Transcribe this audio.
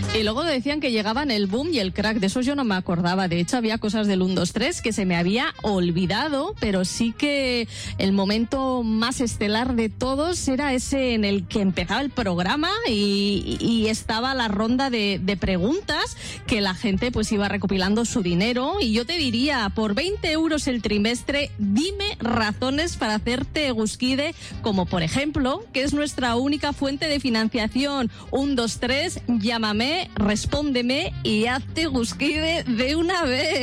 Y luego decían que llegaban el boom y el crack. De eso yo no me acordaba. De hecho, había cosas del 1, 2, 3 que se me había olvidado, pero sí que el momento más estelar de todos era ese en el que empezaba el programa y estaba la ronda de preguntas que la gente pues iba recopilando su dinero. Y yo te diría, por 20 euros el trimestre, dime razones para hacerte Eguskide, como por ejemplo, que es nuestra única fuente de financiación. 1, 2, 3, llámame, respóndeme y hazte Eguskide de una vez.